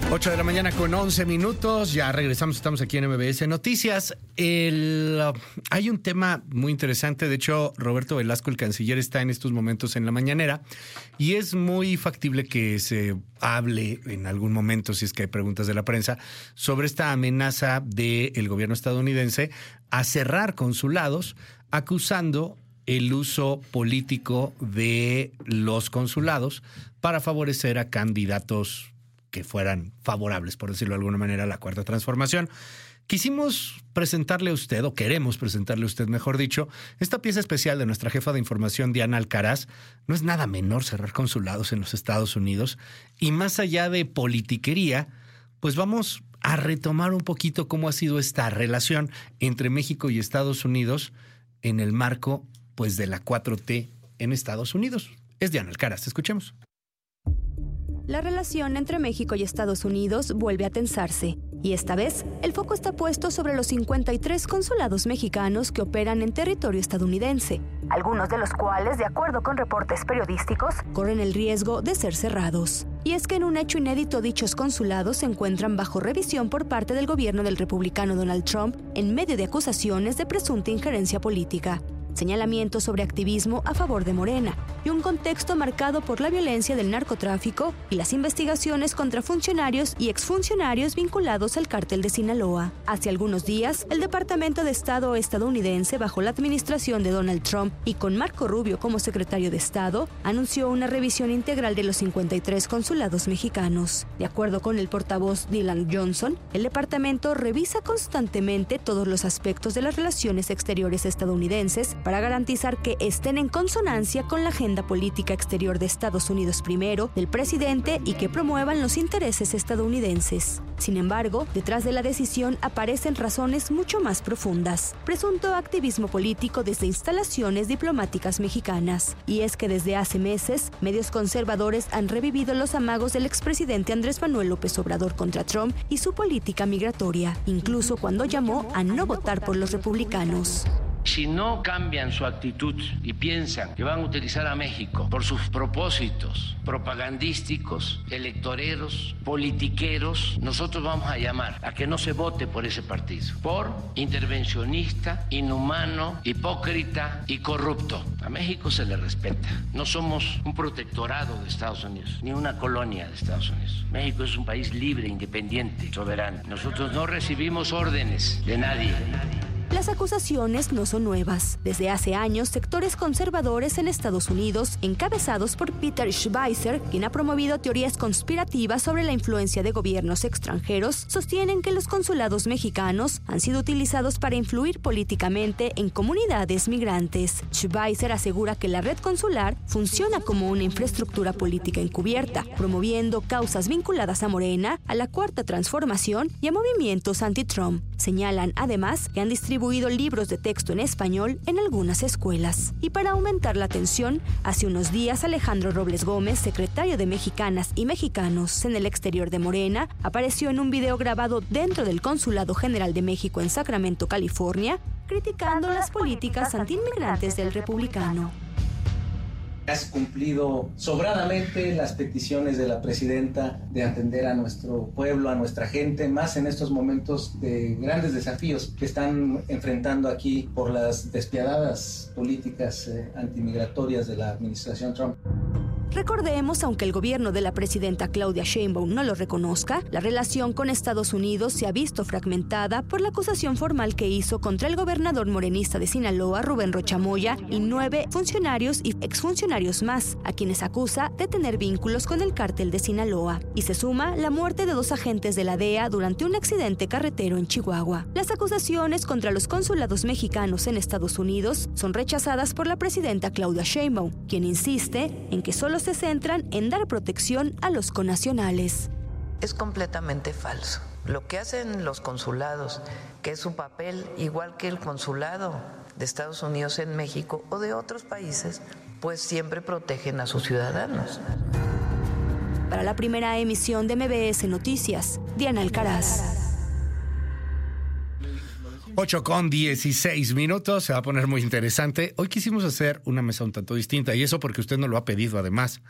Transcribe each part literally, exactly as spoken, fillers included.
ocho de la mañana con once minutos, ya regresamos, estamos aquí en M B S Noticias. El, uh, hay un tema muy interesante, de hecho Roberto Velasco, el canciller, está en estos momentos en la mañanera y es muy factible que se hable en algún momento, si es que hay preguntas de la prensa, sobre esta amenaza del gobierno estadounidense a cerrar consulados, acusando el uso político de los consulados para favorecer a candidatos que fueran favorables, por decirlo de alguna manera, a la Cuarta Transformación. Quisimos presentarle a usted, o queremos presentarle a usted, mejor dicho, esta pieza especial de nuestra jefa de información, Diana Alcaraz. No es nada menor cerrar consulados en los Estados Unidos. Y más allá de politiquería, pues vamos a retomar un poquito cómo ha sido esta relación entre México y Estados Unidos en el marco, pues, de la cuatro T en Estados Unidos. Es Diana Alcaraz, escuchemos. La relación entre México y Estados Unidos vuelve a tensarse, y esta vez el foco está puesto sobre los cincuenta y tres consulados mexicanos que operan en territorio estadounidense, algunos de los cuales, de acuerdo con reportes periodísticos, corren el riesgo de ser cerrados. Y es que en un hecho inédito dichos consulados se encuentran bajo revisión por parte del gobierno del republicano Donald Trump en medio de acusaciones de presunta injerencia política, señalamientos sobre activismo a favor de Morena y un contexto marcado por la violencia del narcotráfico y las investigaciones contra funcionarios y exfuncionarios vinculados al cártel de Sinaloa. Hace algunos días, el Departamento de Estado estadounidense, bajo la administración de Donald Trump y con Marco Rubio como secretario de Estado, anunció una revisión integral de los cincuenta y tres consulados mexicanos. De acuerdo con el portavoz Dylan Johnson, el departamento revisa constantemente todos los aspectos de las relaciones exteriores estadounidenses para garantizar que estén en consonancia con la agenda política exterior de Estados Unidos primero, del presidente, y que promuevan los intereses estadounidenses. Sin embargo, detrás de la decisión aparecen razones mucho más profundas. Presunto activismo político desde instalaciones diplomáticas mexicanas. Y es que desde hace meses, medios conservadores han revivido los amagos del expresidente Andrés Manuel López Obrador contra Trump y su política migratoria, incluso cuando llamó a no votar por los republicanos. Si no cambian su actitud y piensan que van a utilizar a México por sus propósitos propagandísticos, electoreros, politiqueros, nosotros vamos a llamar a que no se vote por ese partido, por intervencionista, inhumano, hipócrita y corrupto. A México se le respeta. No somos un protectorado de Estados Unidos, ni una colonia de Estados Unidos. México es un país libre, independiente, soberano. Nosotros no recibimos órdenes de nadie. Las acusaciones no son nuevas. Desde hace años, sectores conservadores en Estados Unidos, encabezados por Peter Schweizer, quien ha promovido teorías conspirativas sobre la influencia de gobiernos extranjeros, sostienen que los consulados mexicanos han sido utilizados para influir políticamente en comunidades migrantes. Schweizer asegura que la red consular funciona como una infraestructura política encubierta, promoviendo causas vinculadas a Morena, a la Cuarta Transformación y a movimientos anti-Trump. Señalan además que han distribuido libros de texto en español en algunas escuelas. Y para aumentar la tensión, hace unos días Alejandro Robles Gómez, secretario de Mexicanas y Mexicanos en el exterior de Morena, apareció en un video grabado dentro del Consulado General de México en Sacramento, California, criticando las políticas antiinmigrantes del republicano. Has cumplido sobradamente las peticiones de la presidenta de atender a nuestro pueblo, a nuestra gente, más en estos momentos de grandes desafíos que están enfrentando aquí por las despiadadas políticas eh, antimigratorias de la administración Trump. Recordemos, aunque el gobierno de la presidenta Claudia Sheinbaum no lo reconozca, la relación con Estados Unidos se ha visto fragmentada por la acusación formal que hizo contra el gobernador morenista de Sinaloa, Rubén Rocha Moya, y nueve funcionarios y exfuncionarios más, a quienes acusa de tener vínculos con el cártel de Sinaloa. Y se suma la muerte de dos agentes de la D E A durante un accidente carretero en Chihuahua. Las acusaciones contra los consulados mexicanos en Estados Unidos son rechazadas por la presidenta Claudia Sheinbaum, quien insiste en que solo se centran en dar protección a los connacionales. Es completamente falso. Lo que hacen los consulados, que es su papel igual que el consulado de Estados Unidos en México o de otros países, pues siempre protegen a sus ciudadanos. Para la primera emisión de M B S Noticias, Diana Alcaraz. ocho con dieciséis minutos, se va a poner muy interesante. Hoy quisimos hacer una mesa un tanto distinta, y eso porque usted nos lo ha pedido además.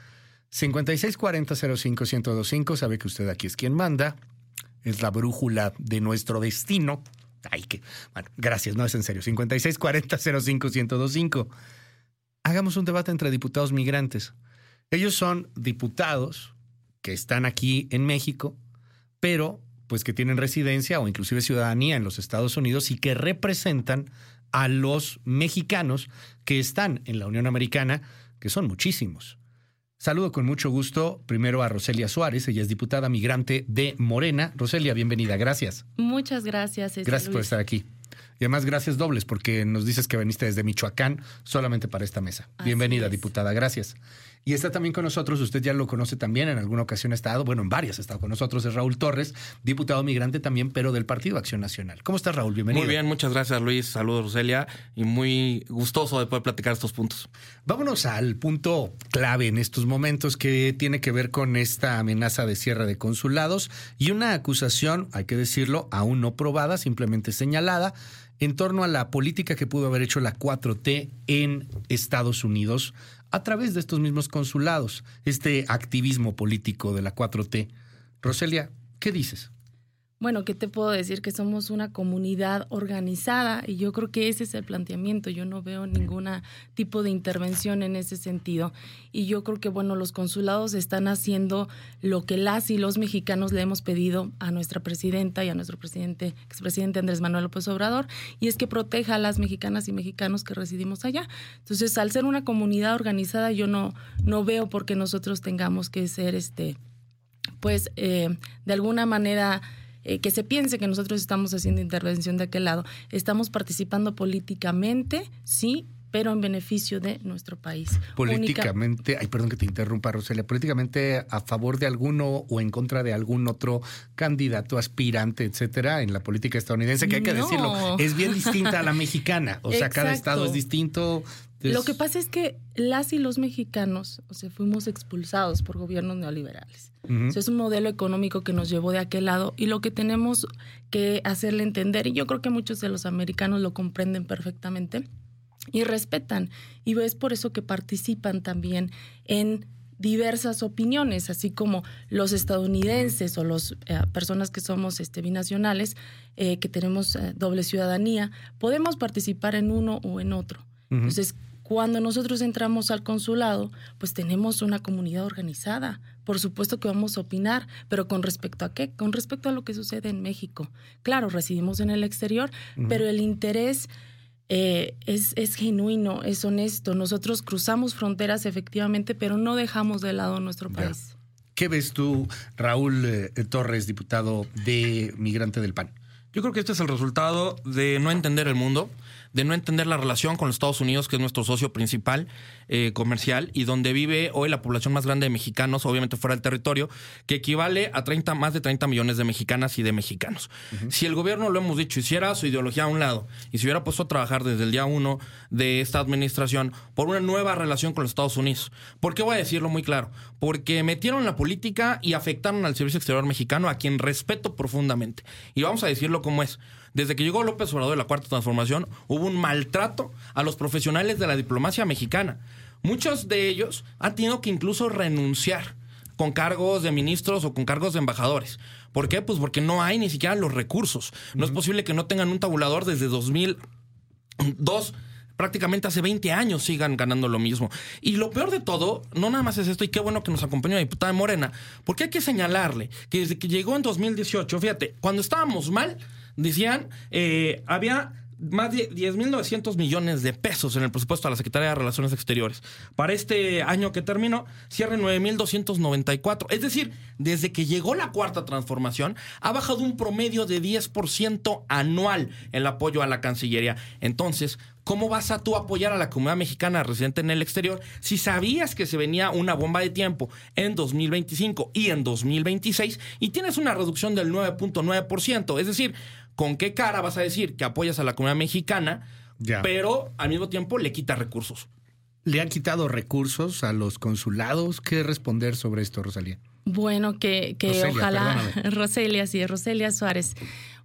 cincuenta y seis cuarenta cero cinco uno dos cinco. Sabe que usted aquí es quien manda. Es la brújula de nuestro destino. Ay, que. Bueno, gracias, no es en serio. cincuenta y seis cuarenta cero cinco uno dos cinco. Hagamos un debate entre diputados migrantes. Ellos son diputados que están aquí en México, pero pues que tienen residencia o inclusive ciudadanía en los Estados Unidos y que representan a los mexicanos que están en la Unión Americana, que son muchísimos. Saludo con mucho gusto primero a Roselia Suárez, ella es diputada migrante de Morena. Roselia, bienvenida, gracias. Muchas gracias. Gracias Luis. por estar aquí. Y además gracias dobles porque nos dices que veniste desde Michoacán solamente para esta mesa. Así Bienvenida, es. diputada, gracias. Y está también con nosotros, usted ya lo conoce también, en alguna ocasión ha estado, bueno, en varias ha estado con nosotros, es Raúl Torres, diputado migrante también, pero del Partido Acción Nacional. ¿Cómo estás, Raúl? Bienvenido. Muy bien, muchas gracias, Luis. Saludos, Roselia, y muy gustoso de poder platicar estos puntos. Vámonos al punto clave en estos momentos que tiene que ver con esta amenaza de cierre de consulados y una acusación, hay que decirlo, aún no probada, simplemente señalada, en torno a la política que pudo haber hecho la cuatro T en Estados Unidos a través de estos mismos consulados, este activismo político de la cuatro T. Roselia, ¿qué dices? Bueno, ¿qué te puedo decir? Que somos una comunidad organizada y yo creo que ese es el planteamiento. Yo no veo ningún tipo de intervención en ese sentido. Y yo creo que, bueno, los consulados están haciendo lo que las y los mexicanos le hemos pedido a nuestra presidenta y a nuestro presidente, expresidente Andrés Manuel López Obrador, y es que proteja a las mexicanas y mexicanos que residimos allá. Entonces, al ser una comunidad organizada, yo no, no veo por qué nosotros tengamos que ser, este, pues, eh, de alguna manera... Eh, que se piense que nosotros estamos haciendo intervención de aquel lado. Estamos participando políticamente, sí, pero en beneficio de nuestro país. Políticamente, Única... ay, perdón que te interrumpa, Roselia, políticamente a favor de alguno o en contra de algún otro candidato, aspirante, etcétera, en la política estadounidense, que hay que no. decirlo, es bien distinta a la mexicana. O sea, Exacto. cada estado es distinto. Es... Lo que pasa es que las y los mexicanos, o sea, fuimos expulsados por gobiernos neoliberales. Uh-huh. O sea, es un modelo económico que nos llevó de aquel lado y lo que tenemos que hacerle entender, y yo creo que muchos de los americanos lo comprenden perfectamente y respetan, y es por eso que participan también en diversas opiniones, así como los estadounidenses o las eh, personas que somos este, binacionales, eh, que tenemos eh, doble ciudadanía, podemos participar en uno o en otro. Uh-huh. Entonces, cuando nosotros entramos al consulado, pues tenemos una comunidad organizada. Por supuesto que vamos a opinar, pero ¿con respecto a qué? Con respecto a lo que sucede en México. Claro, residimos en el exterior, uh-huh. pero el interés eh, es, es genuino, es honesto. Nosotros cruzamos fronteras efectivamente, pero no dejamos de lado nuestro país. Ya. ¿Qué ves tú, Raúl eh, Torres, diputado de Migrante del P A N? Yo creo que este es el resultado de no entender el mundo, de no entender la relación con los Estados Unidos, que es nuestro socio principal eh, comercial, y donde vive hoy la población más grande de mexicanos, obviamente fuera del territorio, que equivale a treinta, más de treinta millones de mexicanas y de mexicanos. Uh-huh. Si el gobierno, lo hemos dicho, hiciera su ideología a un lado y se hubiera puesto a trabajar desde el día uno de esta administración por una nueva relación con los Estados Unidos. ¿Por qué voy a decirlo muy claro? Porque metieron la política y afectaron al servicio exterior mexicano, a quien respeto profundamente. Y vamos a decirlo como es. Desde que llegó López Obrador de la Cuarta Transformación, hubo un maltrato a los profesionales de la diplomacia mexicana. Muchos de ellos han tenido que incluso renunciar con cargos de ministros o con cargos de embajadores. ¿Por qué? Pues porque no hay ni siquiera los recursos. No uh-huh. es posible que no tengan un tabulador desde dos mil dos, prácticamente hace veinte años sigan ganando lo mismo. Y lo peor de todo, no nada más es esto, y qué bueno que nos acompañó la diputada de Morena, porque hay que señalarle que desde que llegó en dos mil dieciocho, fíjate, cuando estábamos mal, decían, eh, había más de diez mil novecientos millones de pesos en el presupuesto de la Secretaría de Relaciones Exteriores. Para este año que terminó, cierre nueve mil doscientos noventa y cuatro. Es decir, desde que llegó la Cuarta Transformación, ha bajado un promedio de diez por ciento anual el apoyo a la Cancillería. Entonces, ¿cómo vas a tú apoyar a la comunidad mexicana residente en el exterior si sabías que se venía una bomba de tiempo en dos mil veinticinco y en dos mil veintiséis y tienes una reducción del nueve punto nueve por ciento? Es decir, ¿con qué cara vas a decir que apoyas a la comunidad mexicana, ya, pero al mismo tiempo le quitas recursos? ¿Le han quitado recursos a los consulados? ¿Qué responder sobre esto, Rosalía? Bueno, que, que Roselia, ojalá... perdóname. Roselia, sí, Roselia Suárez.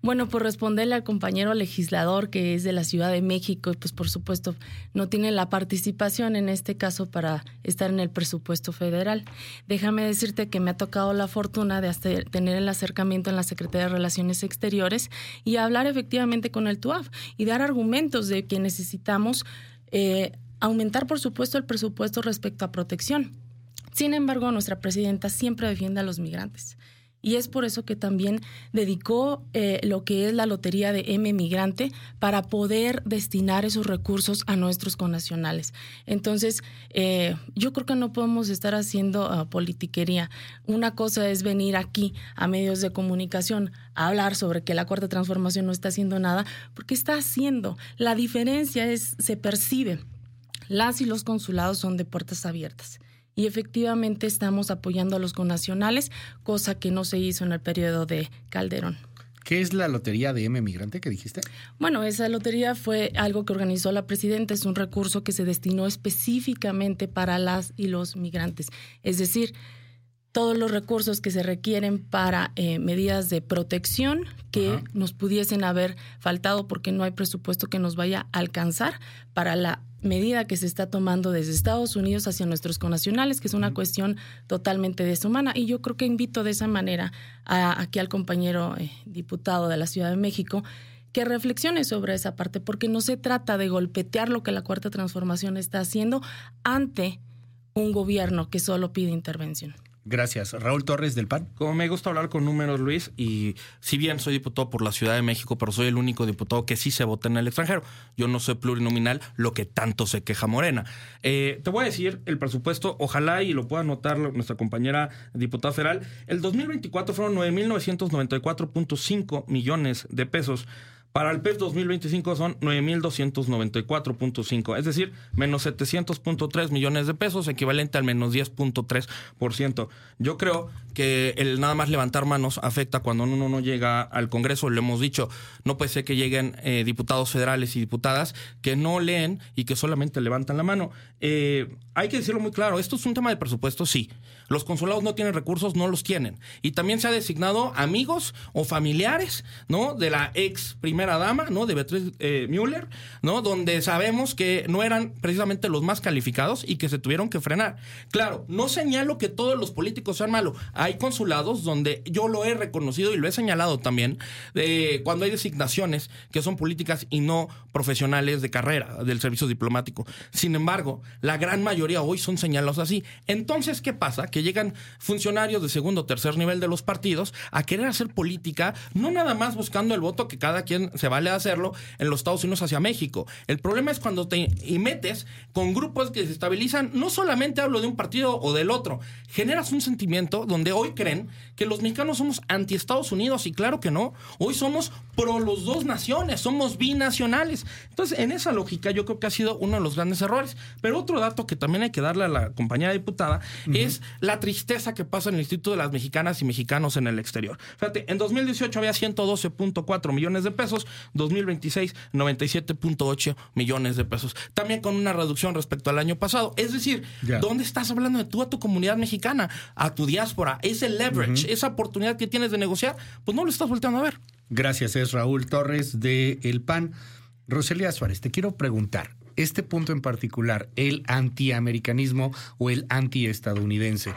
Bueno, por responderle al compañero legislador que es de la Ciudad de México y pues por supuesto no tiene la participación en este caso para estar en el presupuesto federal. Déjame decirte que me ha tocado la fortuna de hacer, tener el acercamiento en la Secretaría de Relaciones Exteriores y hablar efectivamente con el T U A F y dar argumentos de que necesitamos eh, aumentar por supuesto el presupuesto respecto a protección. Sin embargo, nuestra presidenta siempre defiende a los migrantes. Y es por eso que también dedicó eh, lo que es la lotería de M Migrante para poder destinar esos recursos a nuestros connacionales. Entonces, eh, yo creo que no podemos estar haciendo uh, politiquería. Una cosa es venir aquí a medios de comunicación a hablar sobre que la Cuarta Transformación no está haciendo nada, porque está haciendo. La diferencia es, se percibe. Las y los consulados son de puertas abiertas. Y efectivamente estamos apoyando a los connacionales, cosa que no se hizo en el periodo de Calderón. ¿Qué es la lotería de M Migrante que dijiste? Bueno, esa lotería fue algo que organizó la presidenta, es un recurso que se destinó específicamente para las y los migrantes. Es decir, todos los recursos que se requieren para eh, medidas de protección que Ajá. nos pudiesen haber faltado porque no hay presupuesto que nos vaya a alcanzar para la medida que se está tomando desde Estados Unidos hacia nuestros connacionales, que es una uh-huh. cuestión totalmente deshumana. Y yo creo que invito de esa manera a, aquí al compañero eh, diputado de la Ciudad de México que reflexione sobre esa parte, porque no se trata de golpetear lo que la Cuarta Transformación está haciendo ante un gobierno que solo pide intervención. Gracias. Raúl Torres, del P A N. Como me gusta hablar con números, Luis, y si bien soy diputado por la Ciudad de México, pero soy el único diputado que sí se vota en el extranjero. Yo no soy plurinominal, lo que tanto se queja Morena. Eh, te voy a decir el presupuesto, ojalá y lo pueda anotar nuestra compañera diputada federal. El dos mil veinticuatro fueron nueve mil novecientos noventa y cuatro punto cinco millones de pesos. Para el P E S dos mil veinticinco son nueve mil doscientos noventa y cuatro punto cinco, es decir, menos setecientos punto tres millones de pesos, equivalente al menos diez punto tres por ciento. Yo creo que el nada más levantar manos afecta cuando uno no llega al Congreso. Lo hemos dicho, no puede ser que lleguen eh, diputados federales y diputadas que no leen y que solamente levantan la mano. Eh, hay que decirlo muy claro, esto es un tema de presupuesto, sí. Los consulados no tienen recursos, no los tienen. Y también se ha designado amigos o familiares, ¿no? De la ex primera dama, ¿no? De Beatriz eh, Müller, ¿no? Donde sabemos que no eran precisamente los más calificados y que se tuvieron que frenar. Claro, no señalo que todos los políticos sean malos. Hay consulados donde yo lo he reconocido y lo he señalado también, eh, cuando hay designaciones que son políticas y no profesionales de carrera del servicio diplomático. Sin embargo, la gran mayoría hoy son señalados así. Entonces, ¿qué pasa? Que llegan funcionarios de segundo o tercer nivel de los partidos a querer hacer política, no nada más buscando el voto, que cada quien se vale hacerlo, en los Estados Unidos hacia México. El problema es cuando te y metes con grupos que se estabilizan, no solamente hablo de un partido o del otro, generas un sentimiento donde hoy creen que los mexicanos somos anti Estados Unidos, y claro que no, hoy somos pro los dos naciones, somos binacionales. Entonces, en esa lógica yo creo que ha sido uno de los grandes errores. Pero otro dato que también hay que darle a la compañera diputada uh-huh. es la tristeza que pasa en el Instituto de las Mexicanas y Mexicanos en el exterior. Fíjate, en dos mil dieciocho había ciento doce punto cuatro millones de pesos, dos mil veintiséis noventa y siete punto ocho millones de pesos. También con una reducción respecto al año pasado. Es decir, yeah. ¿dónde estás hablando de tú a tu comunidad mexicana, a tu diáspora? Ese leverage, uh-huh. esa oportunidad que tienes de negociar, pues no lo estás volteando a ver. Gracias, es Raúl Torres de El P A N. Roselia Suárez, te quiero preguntar, este punto en particular, el antiamericanismo o el antiestadounidense.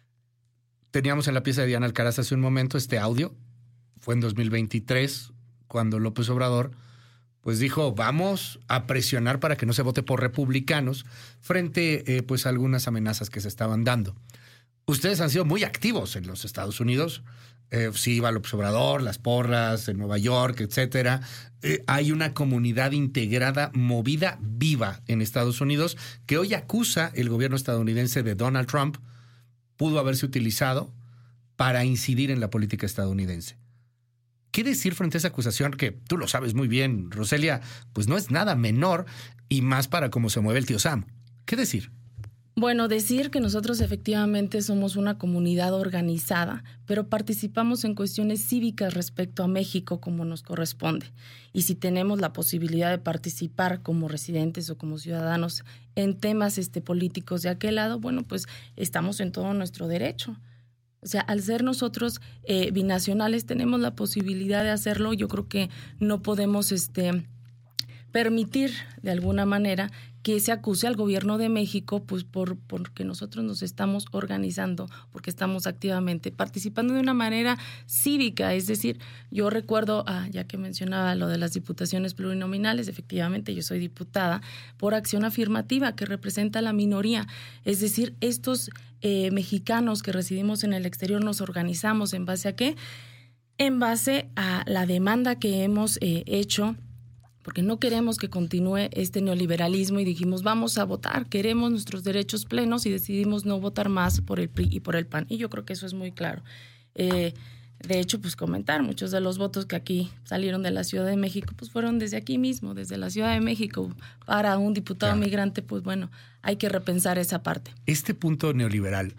Teníamos en la pieza de Diana Alcaraz hace un momento este audio, fue en dos mil veintitrés, cuando López Obrador pues dijo, vamos a presionar para que no se vote por republicanos frente eh, pues a algunas amenazas que se estaban dando. Ustedes han sido muy activos en los Estados Unidos. Eh, sí, iba López Obrador, las porras en Nueva York, etcétera. Eh, hay una comunidad integrada, movida, viva en Estados Unidos, que hoy acusa el gobierno estadounidense de Donald Trump, pudo haberse utilizado para incidir en la política estadounidense. ¿Qué decir frente a esa acusación que tú lo sabes muy bien, Roselia? Pues no es nada menor y más para cómo se mueve el tío Sam. ¿Qué decir? Bueno, decir que nosotros efectivamente somos una comunidad organizada, pero participamos en cuestiones cívicas respecto a México como nos corresponde. Y si tenemos la posibilidad de participar como residentes o como ciudadanos en temas este, políticos de aquel lado, bueno, pues estamos en todo nuestro derecho. O sea, al ser nosotros eh, binacionales tenemos la posibilidad de hacerlo. Yo creo que no podemos este, permitir de alguna manera que se acuse al gobierno de México pues por porque nosotros nos estamos organizando, porque estamos activamente participando de una manera cívica. Es decir, yo recuerdo, ah, ya que mencionaba lo de las diputaciones plurinominales, efectivamente yo soy diputada por acción afirmativa que representa a la minoría. Es decir, estos eh, mexicanos que residimos en el exterior nos organizamos ¿en base a qué? En base a la demanda que hemos eh, hecho, porque no queremos que continúe este neoliberalismo y dijimos vamos a votar, queremos nuestros derechos plenos y decidimos no votar más por el P R I y por el P A N. Y yo creo que eso es muy claro. Eh, de hecho, pues comentar, muchos de los votos que aquí salieron de la Ciudad de México, pues fueron desde aquí mismo, desde la Ciudad de México. Para un diputado claro. migrante, pues bueno, hay que repensar esa parte. Este punto neoliberal,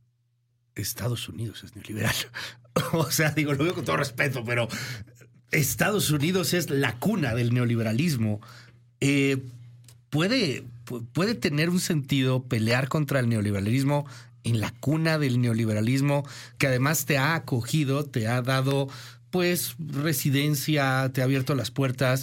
Estados Unidos es neoliberal. O sea, digo, lo digo con todo respeto, pero Estados Unidos es la cuna del neoliberalismo. Eh, ¿puede, ¿Puede tener un sentido pelear contra el neoliberalismo en la cuna del neoliberalismo, que además te ha acogido, te ha dado pues residencia, te ha abierto las puertas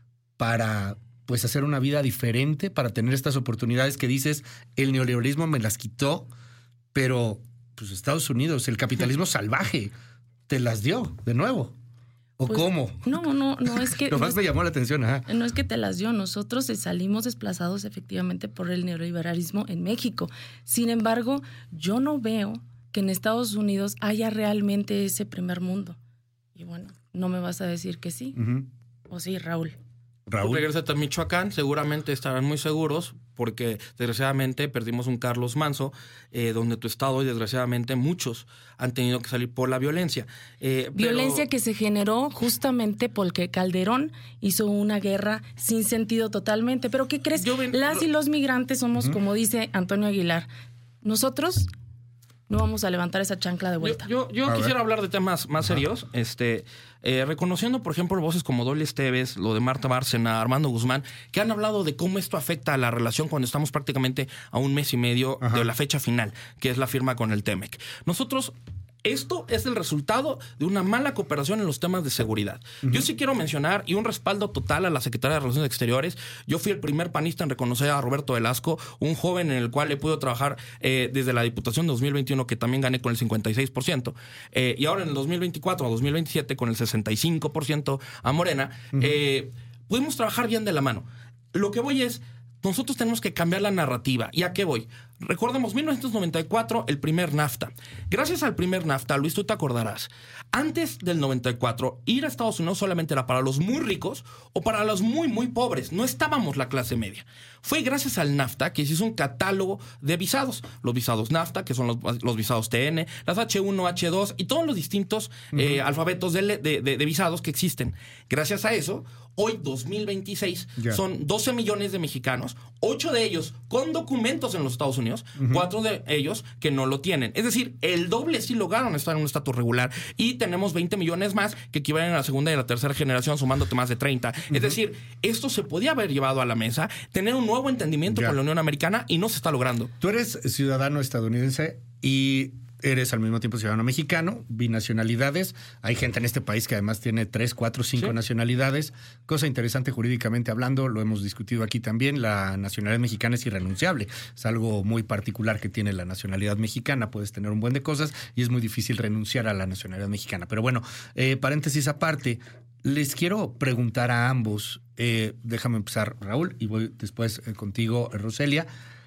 para pues hacer una vida diferente, para tener estas oportunidades que dices, el neoliberalismo me las quitó, pero pues Estados Unidos, el capitalismo salvaje, te las dio de nuevo? ¿O pues, cómo? No, no, no es que... Nomás no me es, llamó la atención, ajá. No es que te las dio, nosotros salimos desplazados efectivamente por el neoliberalismo en México. Sin embargo, yo no veo que en Estados Unidos haya realmente ese primer mundo. Y bueno, no me vas a decir que sí. Uh-huh. ¿O sí, Raúl? Raúl. Regrésate a Michoacán, seguramente estarán muy seguros, porque desgraciadamente perdimos un Carlos Manzo, eh, donde tu estado y desgraciadamente muchos han tenido que salir por la violencia. Eh, violencia pero... que se generó justamente porque Calderón hizo una guerra sin sentido totalmente. Pero ¿qué crees? Ven... Las y los migrantes somos, uh-huh. como dice Antonio Aguilar, nosotros no vamos a levantar esa chancla de vuelta. Yo, yo, yo quisiera ver. hablar de temas más serios, este, eh, reconociendo, por ejemplo, voces como Dolly Esteves, lo de Marta Bárcena, Armando Guzmán, que han hablado de cómo esto afecta a la relación cuando estamos prácticamente a un mes y medio Ajá. de la fecha final, que es la firma con el T-M E C. Nosotros... Esto es el resultado de una mala cooperación en los temas de seguridad. Uh-huh. Yo sí quiero mencionar, y un respaldo total a la Secretaría de Relaciones Exteriores. Yo fui el primer panista en reconocer a Roberto Velasco, un joven en el cual he podido trabajar eh, desde la Diputación de dos mil veintiuno, que también gané con el cincuenta y seis por ciento. Eh, y ahora en el dos mil veinticuatro a dos mil veintisiete con el sesenta y cinco por ciento a Morena. Uh-huh. eh, pudimos trabajar bien de la mano. Lo que voy es... Nosotros tenemos que cambiar la narrativa. ¿Y a qué voy? Recordemos, mil novecientos noventa y cuatro, el primer NAFTA. Gracias al primer NAFTA, Luis, tú te acordarás, antes del noventa y cuatro, ir a Estados Unidos solamente era para los muy ricos o para los muy, muy pobres. No estábamos la clase media. Fue gracias al NAFTA que se hizo un catálogo de visados. Los visados NAFTA, que son los, los visados T N, las H uno, H dos y todos los distintos uh-huh. eh, alfabetos de, de, de, de visados que existen. Gracias a eso, hoy, dos mil veintiséis, yeah. son doce millones de mexicanos, ocho de ellos con documentos en los Estados Unidos, uh-huh. cuatro de ellos que no lo tienen. Es decir, el doble sí lograron estar en un estatus regular y tenemos veinte millones más que equivalen a la segunda y a la tercera generación, sumándote más de treinta. Uh-huh. Es decir, esto se podía haber llevado a la mesa, tener un nuevo entendimiento yeah. con la Unión Americana y no se está logrando. Tú eres ciudadano estadounidense y... eres al mismo tiempo ciudadano mexicano, binacionalidades. Hay gente en este país que además tiene tres, cuatro, cinco sí. nacionalidades. Cosa interesante jurídicamente hablando, lo hemos discutido aquí también, la nacionalidad mexicana es irrenunciable. Es algo muy particular que tiene la nacionalidad mexicana. Puedes tener un buen de cosas y es muy difícil renunciar a la nacionalidad mexicana. Pero bueno, eh, paréntesis aparte, les quiero preguntar a ambos. Eh, déjame empezar, Raúl, y voy después eh, contigo, Roselia.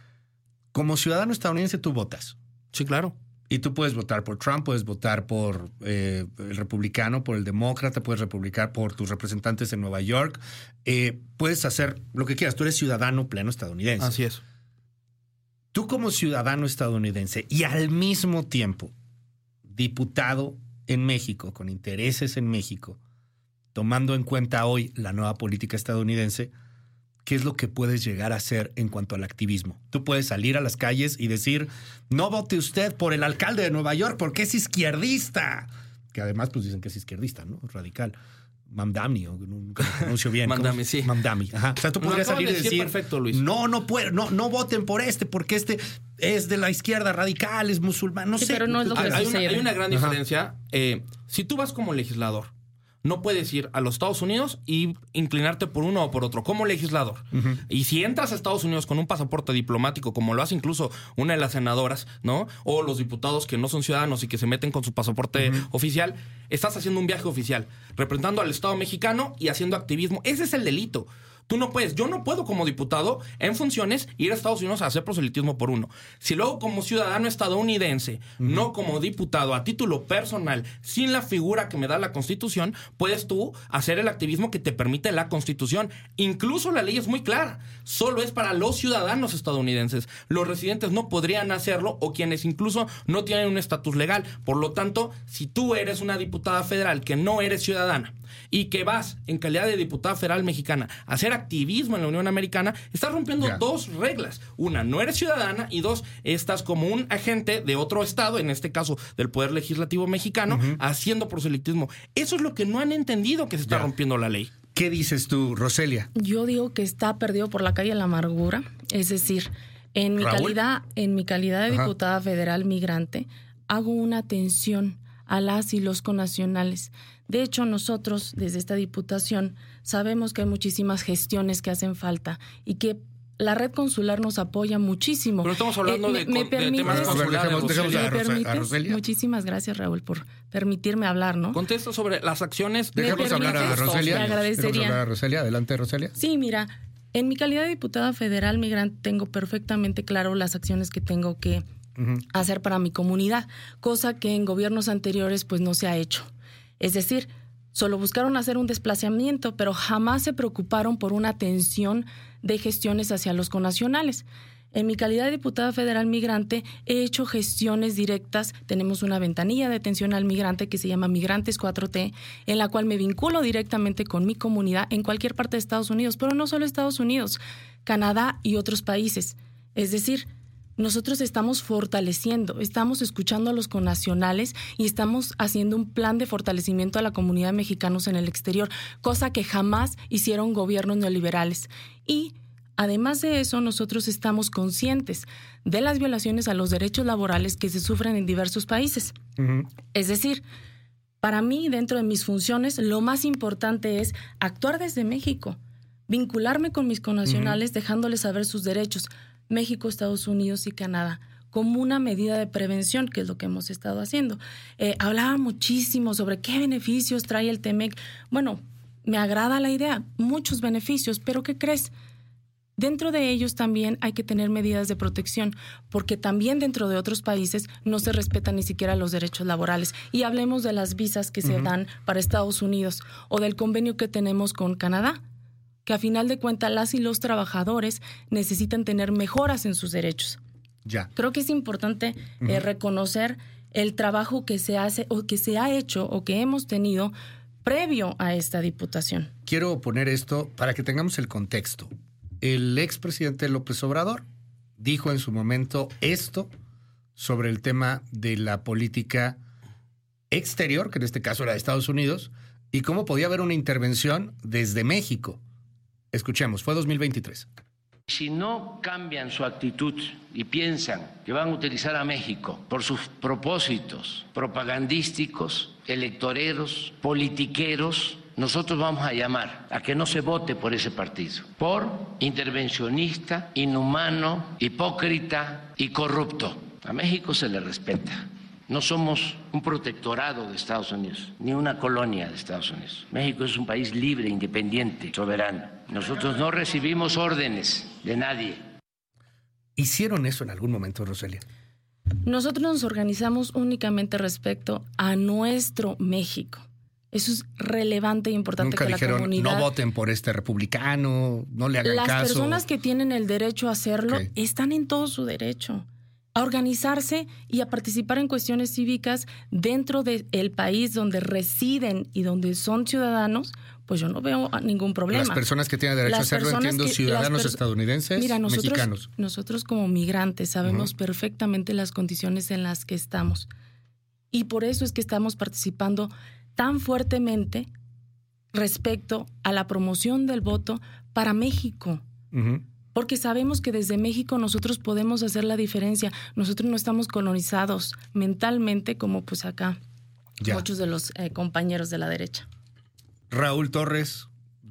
Como ciudadano estadounidense, ¿tú votas? Sí, claro. Y tú puedes votar por Trump, puedes votar por eh, el republicano, por el demócrata, puedes republicar por tus representantes en Nueva York. Eh, puedes hacer lo que quieras. Tú eres ciudadano pleno estadounidense. Así es. Tú como ciudadano estadounidense y al mismo tiempo diputado en México, con intereses en México, tomando en cuenta hoy la nueva política estadounidense, ¿qué es lo que puedes llegar a hacer en cuanto al activismo? Tú puedes salir a las calles y decir, no vote usted por el alcalde de Nueva York porque es izquierdista. Que además pues dicen que es izquierdista, ¿no? Radical. Mamdani, o nunca lo pronuncio bien. Mamdani, sí. Mamdani, ajá. O sea, tú podrías salir y decir, perfecto, Luis. no, no puedo, no, no voten por este, porque este... es de la izquierda radical, es musulmán, no sí, sé. Pero no es lo que hay, hay, una, sucede. hay una gran diferencia. Eh, si tú vas como legislador, no puedes ir a los Estados Unidos y inclinarte por uno o por otro, como legislador. Uh-huh. Y si entras a Estados Unidos con un pasaporte diplomático, como lo hace incluso una de las senadoras, ¿no? O los diputados que no son ciudadanos y que se meten con su pasaporte uh-huh. oficial, estás haciendo un viaje oficial, representando al Estado mexicano y haciendo activismo. Ese es el delito. Tú no puedes, yo no puedo como diputado en funciones ir a Estados Unidos a hacer proselitismo por uno. Si luego como ciudadano estadounidense, uh-huh. no como diputado a título personal, sin la figura que me da la Constitución, puedes tú hacer el activismo que te permite la Constitución. Incluso la ley es muy clara, solo es para los ciudadanos estadounidenses. Los residentes no podrían hacerlo o quienes incluso no tienen un estatus legal. Por lo tanto, si tú eres una diputada federal que no eres ciudadana y que vas en calidad de diputada federal mexicana a hacer activismo en la Unión Americana, estás rompiendo yeah. dos reglas. Una, no eres ciudadana, y dos, estás como un agente de otro estado, en este caso del Poder Legislativo mexicano, uh-huh. haciendo proselitismo. Eso es lo que no han entendido, que se está yeah. rompiendo la ley. ¿Qué dices tú, Roselia? Yo digo que está perdido por la calle la amargura. Es decir, en mi ¿Raúl? calidad, en mi calidad de diputada Ajá. federal migrante, hago una atención a las y los connacionales. De hecho, nosotros, desde esta diputación, sabemos que hay muchísimas gestiones que hacen falta y que la red consular nos apoya muchísimo. Pero estamos hablando eh, de, me, de, me de temas consulares. Dejemos, dejemos a, Rosa, a Roselia. Muchísimas gracias, Raúl, por permitirme hablar, ¿no? Contesta sobre las acciones. Dejemos hablar a Roselia. Me agradecería. Dejemos hablar a Roselia. Adelante, Roselia. Sí, mira, en mi calidad de diputada federal migrante tengo perfectamente claro las acciones que tengo que uh-huh. hacer para mi comunidad, cosa que en gobiernos anteriores pues no se ha hecho. Es decir, solo buscaron hacer un desplazamiento, pero jamás se preocuparon por una atención de gestiones hacia los connacionales. En mi calidad de diputada federal migrante he hecho gestiones directas. Tenemos una ventanilla de atención al migrante que se llama Migrantes cuatro T, en la cual me vinculo directamente con mi comunidad en cualquier parte de Estados Unidos, pero no solo Estados Unidos, Canadá y otros países. Es decir, nosotros estamos fortaleciendo, estamos escuchando a los connacionales y estamos haciendo un plan de fortalecimiento a la comunidad de mexicanos en el exterior, cosa que jamás hicieron gobiernos neoliberales. Y además de eso, nosotros estamos conscientes de las violaciones a los derechos laborales que se sufren en diversos países. Uh-huh. Es decir, para mí, dentro de mis funciones, lo más importante es actuar desde México, vincularme con mis connacionales, uh-huh. dejándoles saber sus derechos. México, Estados Unidos y Canadá, como una medida de prevención, que es lo que hemos estado haciendo. Eh, hablaba muchísimo sobre qué beneficios trae el T-MEC. Bueno, me agrada la idea, muchos beneficios, pero ¿qué crees? Dentro de ellos también hay que tener medidas de protección, porque también dentro de otros países no se respetan ni siquiera los derechos laborales. Y hablemos de las visas que uh-huh. se dan para Estados Unidos o del convenio que tenemos con Canadá, que a final de cuentas las y los trabajadores necesitan tener mejoras en sus derechos. Ya. Creo que es importante uh-huh. eh, reconocer el trabajo que se hace o que se ha hecho o que hemos tenido previo a esta diputación. Quiero poner esto para que tengamos el contexto. El expresidente López Obrador dijo en su momento esto sobre el tema de la política exterior, que en este caso era de Estados Unidos, y cómo podía haber una intervención desde México. Escuchemos, fue dos mil veintitrés. Si no cambian su actitud y piensan que van a utilizar a México por sus propósitos propagandísticos, electoreros, politiqueros, nosotros vamos a llamar a que no se vote por ese partido, por intervencionista, inhumano, hipócrita y corrupto. A México se le respeta. No somos un protectorado de Estados Unidos, ni una colonia de Estados Unidos. México es un país libre, independiente, soberano. Nosotros no recibimos órdenes de nadie. ¿Hicieron eso en algún momento, Roselia? Nosotros nos organizamos únicamente respecto a nuestro México. Eso es relevante e importante. Nunca que dijeron, la comunidad... no voten por este republicano, no le hagan Las caso. Las personas que tienen el derecho a hacerlo okay. están en todo su derecho a organizarse y a participar en cuestiones cívicas dentro del país donde residen y donde son ciudadanos. Pues yo no veo ningún problema. Las personas que tienen derecho las a hacerlo, entiendo, que, ciudadanos estadounidenses, mira, nosotros, mexicanos. Nosotros como migrantes sabemos uh-huh. perfectamente las condiciones en las que estamos. Y por eso es que estamos participando tan fuertemente respecto a la promoción del voto para México. Uh-huh. porque sabemos que desde México nosotros podemos hacer la diferencia. Nosotros no estamos colonizados mentalmente como pues acá ya. muchos de los eh, compañeros de la derecha. Raúl Torres,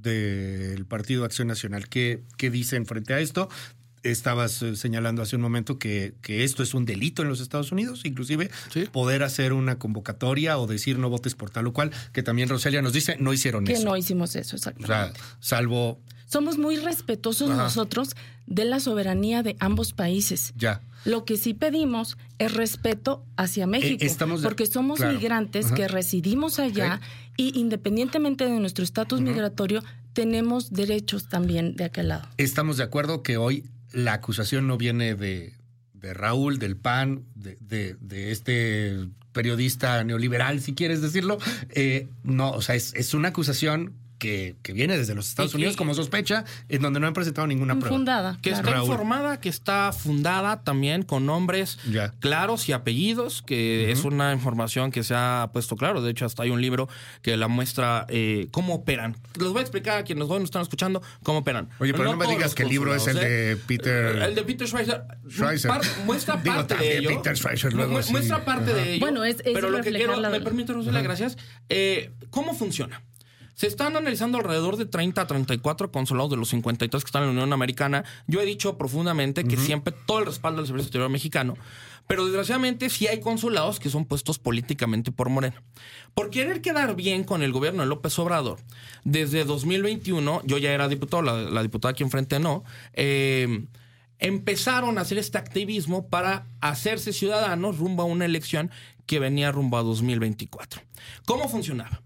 del Partido Acción Nacional, ¿qué, qué dicen frente a esto? Estabas eh, señalando hace un momento que, que esto es un delito en los Estados Unidos, inclusive ¿Sí? poder hacer una convocatoria o decir no votes por tal o cual, que también Roselia nos dice, no hicieron que eso. Que no hicimos eso, exactamente. O sea, salvo... Somos muy respetuosos Ajá. nosotros de la soberanía de ambos países. Ya. Lo que sí pedimos es respeto hacia México, eh, de... porque somos claro. migrantes Ajá. que residimos allá okay. y independientemente de nuestro estatus uh-huh. migratorio, tenemos derechos también de aquel lado. Estamos de acuerdo que hoy la acusación no viene de, de Raúl, del P A N, de, de, de este periodista neoliberal, si quieres decirlo. Eh, no, o sea, es, es una acusación que, que viene desde los Estados Unidos como sospecha, en donde no han presentado ninguna prueba. Fundada. Que claro. está Raúl. informada, que está fundada también con nombres ya. claros y apellidos, que uh-huh. es una información que se ha puesto claro. De hecho, hasta hay un libro que la muestra eh, cómo operan. Les voy a explicar a quienes nos están escuchando cómo operan. Oye, pero no, no me digas que el libro es el de Peter... El de Peter Schweizer. Schweizer. Par, muestra Digo, parte de ello. Peter Schweizer, luego mu- muestra sí. parte uh-huh. de ello. Bueno, es, es pero lo que quiero, la... me permite, Rosela, uh-huh. gracias. Eh, ¿Cómo funciona? Se están analizando alrededor de treinta a treinta y cuatro consulados de los cincuenta y tres que están en la Unión Americana. Yo he dicho profundamente que uh-huh. siempre todo el respaldo del Servicio Exterior mexicano, pero desgraciadamente sí hay consulados que son puestos políticamente por Morena. Por querer quedar bien con el gobierno de López Obrador, desde dos mil veintiuno, yo ya era diputado, la, la diputada aquí enfrente no, eh, empezaron a hacer este activismo para hacerse ciudadanos rumbo a una elección que venía rumbo a dos mil veinticuatro. ¿Cómo funcionaba?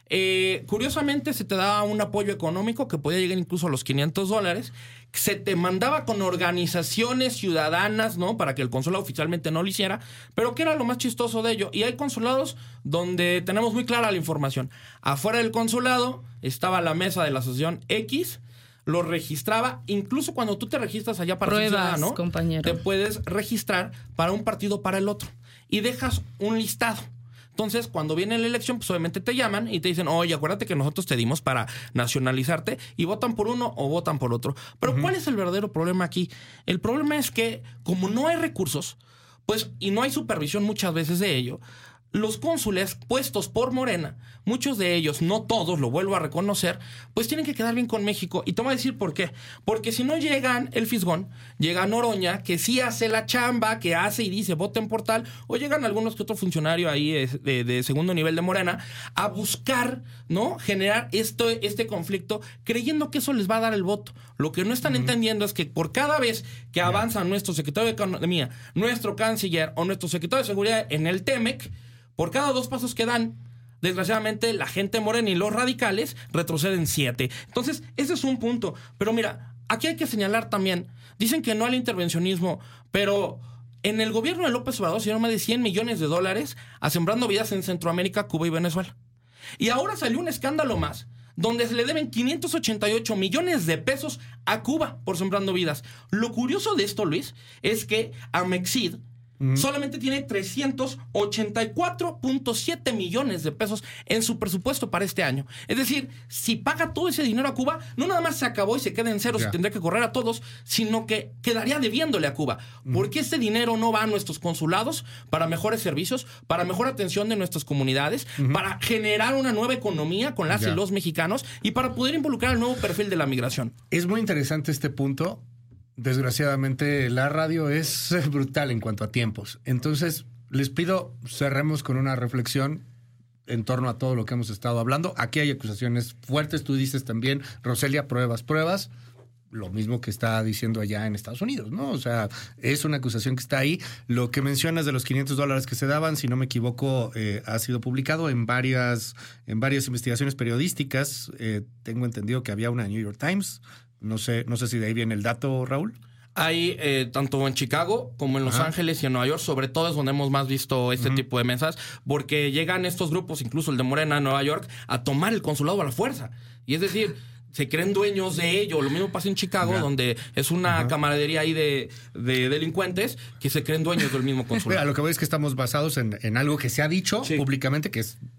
Eh, curiosamente se te daba un apoyo económico que podía llegar incluso a los quinientos dólares. Se te mandaba con organizaciones ciudadanas, ¿no? Para que el consulado oficialmente no lo hiciera. Pero ¿qué era lo más chistoso de ello? Y hay consulados donde tenemos muy clara la información. Afuera del consulado estaba la mesa de la asociación X, lo registraba. Incluso cuando tú te registras allá para ser ciudadano, compañero, te puedes registrar para un partido o para el otro. Y dejas un listado. Entonces, cuando viene la elección, pues obviamente te llaman y te dicen, oye, acuérdate que nosotros te dimos para nacionalizarte, y votan por uno o votan por otro. Pero uh-huh. ¿cuál es el verdadero problema aquí? El problema es que, como no hay recursos, pues, y no hay supervisión muchas veces de ello, los cónsules puestos por Morena, muchos de ellos, no todos, lo vuelvo a reconocer, pues tienen que quedar bien con México. Y te voy a decir por qué. Porque si no llegan el Fisgón, llega Noroña, que sí hace la chamba, que hace y dice voten por tal, o llegan algunos que otro funcionario ahí de, de segundo nivel de Morena a buscar, ¿no? Generar esto, este conflicto, creyendo que eso les va a dar el voto. Lo que no están uh-huh. entendiendo es que por cada vez que yeah. avanza nuestro secretario de Economía, nuestro canciller o nuestro secretario de Seguridad en el Temec, por cada dos pasos que dan, desgraciadamente, la gente morena y los radicales retroceden siete. Entonces, ese es un punto. Pero mira, aquí hay que señalar también, dicen que no al intervencionismo, pero en el gobierno de López Obrador se dieron más de cien millones de dólares a Sembrando Vidas en Centroamérica, Cuba y Venezuela. Y ahora salió un escándalo más, donde se le deben quinientos ochenta y ocho millones de pesos a Cuba por Sembrando Vidas. Lo curioso de esto, Luis, es que Amexid solamente tiene trescientos ochenta y cuatro punto siete millones de pesos en su presupuesto para este año. Es decir, si paga todo ese dinero a Cuba, no nada más se acabó y se queda en ceros yeah. y tendría que correr a todos, sino que quedaría debiéndole a Cuba. Mm. Porque este dinero no va a nuestros consulados para mejores servicios, para mejor atención de nuestras comunidades, mm-hmm. para generar una nueva economía con las yeah. y los mexicanos y para poder involucrar el nuevo perfil de la migración. Es muy interesante este punto. Desgraciadamente, la radio es brutal en cuanto a tiempos. Entonces, les pido, cerremos con una reflexión en torno a todo lo que hemos estado hablando. Aquí hay acusaciones fuertes, tú dices también, Roselia, pruebas, pruebas. Lo mismo que está diciendo allá en Estados Unidos, ¿no? O sea, es una acusación que está ahí. Lo que mencionas de los quinientos dólares que se daban, si no me equivoco, eh, ha sido publicado en varias, en varias investigaciones periodísticas. Eh, tengo entendido que había una New York Times. No sé, no sé si de ahí viene el dato, Raúl. Hay eh, tanto en Chicago como en Los Ajá. Ángeles y en Nueva York, sobre todo es donde hemos más visto este uh-huh. tipo de mesas, porque llegan estos grupos, incluso el de Morena en Nueva York, a tomar el consulado a la fuerza. Y es decir, se creen dueños de ello. Lo mismo pasa en Chicago, yeah. donde es una uh-huh. camaradería ahí de, de delincuentes que se creen dueños del mismo consulado. Mira, lo que voy es que estamos basados en, en algo que se ha dicho sí. públicamente, que es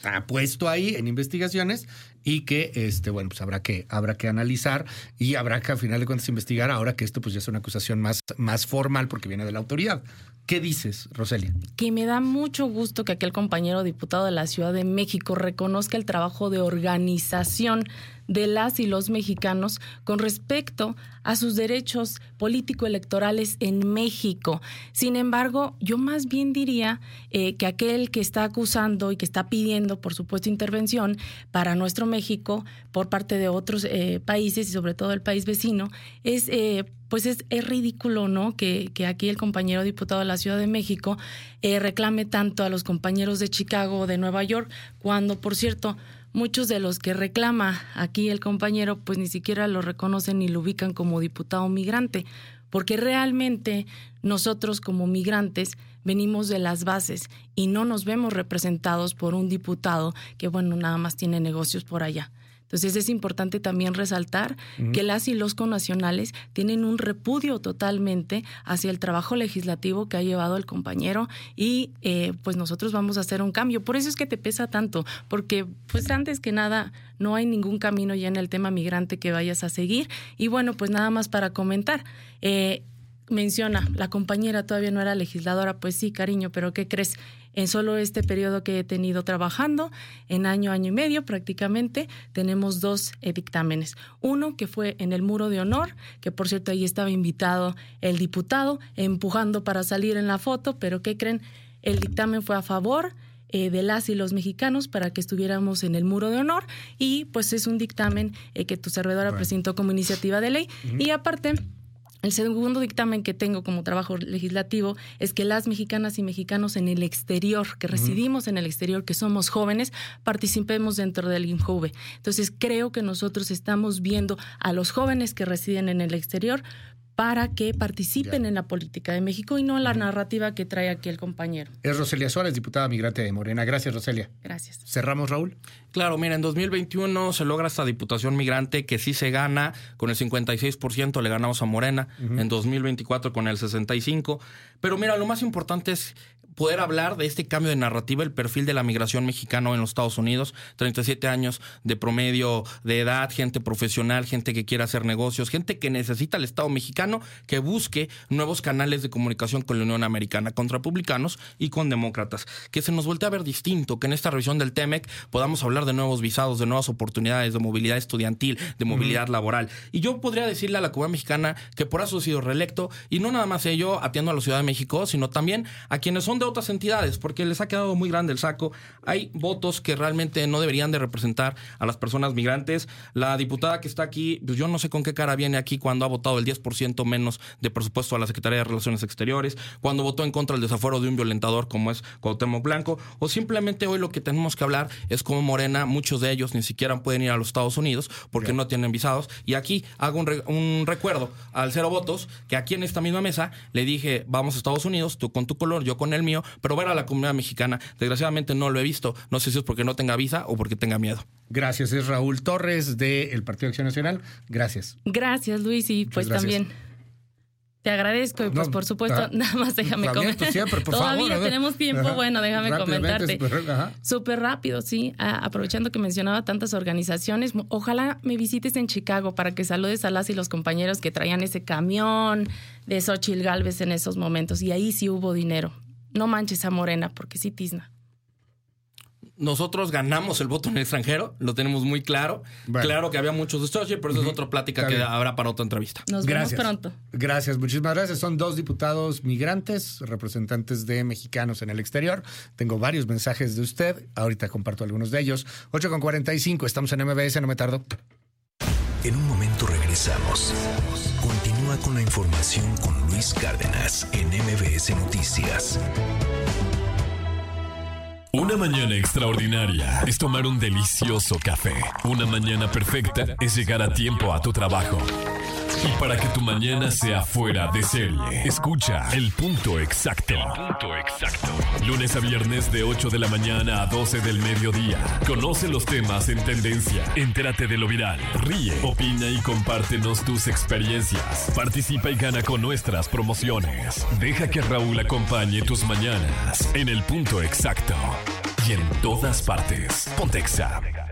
está puesto ahí en investigaciones y que, este, bueno, pues habrá que, habrá que analizar y habrá que, al final de cuentas, investigar ahora que esto pues ya es una acusación más, más formal porque viene de la autoridad. ¿Qué dices, Roselia? Que me da mucho gusto que aquel compañero diputado de la Ciudad de México reconozca el trabajo de organización de las y los mexicanos con respecto a sus derechos político-electorales en México. Sin embargo, yo más bien diría eh, que aquel que está acusando y que está pidiendo, por supuesto, intervención para nuestro México por parte de otros eh, países y sobre todo el país vecino, es eh, pues es, es ridículo, ¿no? Que, que aquí el compañero diputado de la Ciudad de México eh, reclame tanto a los compañeros de Chicago o de Nueva York, cuando, por cierto, muchos de los que reclama aquí el compañero, pues ni siquiera lo reconocen ni lo ubican como diputado migrante, porque realmente nosotros como migrantes venimos de las bases y no nos vemos representados por un diputado que, bueno, nada más tiene negocios por allá. Entonces es importante también resaltar uh-huh. que las y los connacionales tienen un repudio totalmente hacia el trabajo legislativo que ha llevado el compañero y eh, pues nosotros vamos a hacer un cambio. Por eso es que te pesa tanto, porque pues antes que nada no hay ningún camino ya en el tema migrante que vayas a seguir. Y bueno, pues nada más para comentar, eh, menciona, la compañera todavía no era legisladora, pues sí, cariño, pero ¿qué crees? En solo este periodo que he tenido trabajando, en año, año y medio prácticamente, tenemos dos eh, dictámenes. Uno que fue en el Muro de Honor, que por cierto ahí estaba invitado el diputado, empujando para salir en la foto, pero ¿qué creen? El dictamen fue a favor eh, de las y los mexicanos para que estuviéramos en el Muro de Honor y pues es un dictamen eh, que tu servidora bueno. presentó como iniciativa de ley uh-huh. y aparte... El segundo dictamen que tengo como trabajo legislativo es que las mexicanas y mexicanos en el exterior, que residimos uh-huh. en el exterior, que somos jóvenes, participemos dentro del INJUVE. Entonces, creo que nosotros estamos viendo a los jóvenes que residen en el exterior para que participen ya. en la política de México y no en la uh-huh. narrativa que trae aquí el compañero. Es Roselia Suárez, diputada migrante de Morena. Gracias, Roselia. Gracias. ¿Cerramos, Raúl? Claro, mira, en dos mil veintiuno se logra esta diputación migrante que sí se gana, con el cincuenta y seis por ciento le ganamos a Morena, uh-huh. en dos mil veinticuatro con el sesenta y cinco por ciento. Pero mira, lo más importante es poder hablar de este cambio de narrativa, el perfil de la migración mexicana en los Estados Unidos, treinta y siete años de promedio de edad, gente profesional, gente que quiere hacer negocios, gente que necesita el Estado mexicano, que busque nuevos canales de comunicación con la Unión Americana, con republicanos y con demócratas, que se nos voltee a ver distinto, que en esta revisión del T E M E C podamos hablar de nuevos visados, de nuevas oportunidades, de movilidad estudiantil, de movilidad uh-huh. laboral. Y yo podría decirle a la comunidad mexicana que por eso ha sido reelecto, y no nada más ello atiendo a la Ciudad de México, sino también a quienes son de otras entidades, porque les ha quedado muy grande el saco. Hay votos que realmente no deberían de representar a las personas migrantes. La diputada que está aquí, pues yo no sé con qué cara viene aquí cuando ha votado el diez por ciento menos de presupuesto a la Secretaría de Relaciones Exteriores, cuando votó en contra del desafuero de un violentador como es Cuauhtémoc Blanco, o simplemente hoy lo que tenemos que hablar es cómo Morena, muchos de ellos ni siquiera pueden ir a los Estados Unidos porque yeah. no tienen visados. Y aquí hago un, re- un recuerdo al cero votos, que aquí en esta misma mesa le dije, vamos a Estados Unidos, tú con tu color, yo con el mío, pero ver a la comunidad mexicana, desgraciadamente no lo he visto. No sé si es porque no tenga visa o porque tenga miedo. Gracias, es Raúl Torres del Partido Acción Nacional. Gracias. Gracias, Luis, y pues gracias. También te agradezco y pues no, por supuesto, ah, nada más déjame comentar. Siempre, por Todavía favor, tenemos tiempo, ajá, bueno, déjame comentarte. Super, Súper rápido, sí, ah, aprovechando que mencionaba tantas organizaciones, ojalá me visites en Chicago para que saludes a las y los compañeros que traían ese camión de Xóchitl Gálvez en esos momentos, y ahí sí hubo dinero. No manches a Morena, porque sí tizna. Nosotros ganamos el voto en el extranjero, lo tenemos muy claro. Bueno. Claro que había muchos de Xochitl, pero eso uh-huh. es otra plática Está que bien. habrá para otra entrevista. Nos gracias. vemos pronto. Gracias, muchísimas gracias. Son dos diputados migrantes, representantes de mexicanos en el exterior. Tengo varios mensajes de usted. Ahorita comparto algunos de ellos. ocho con cuarenta y cinco, estamos en M B S, no me tardo. En un momento regresamos. Continúa con la información con Luis Cárdenas en M B S Noticias. Una mañana extraordinaria es tomar un delicioso café. Una mañana perfecta es llegar a tiempo a tu trabajo. Y para que tu mañana sea fuera de serie, escucha El Punto Exacto. El Punto Exacto. Lunes a viernes de ocho de la mañana a doce del mediodía. Conoce los temas en tendencia. Entérate de lo viral. Ríe, opina y compártenos tus experiencias. Participa y gana con nuestras promociones. Deja que Raúl acompañe tus mañanas en El Punto Exacto. y en todas partes. Pontexa.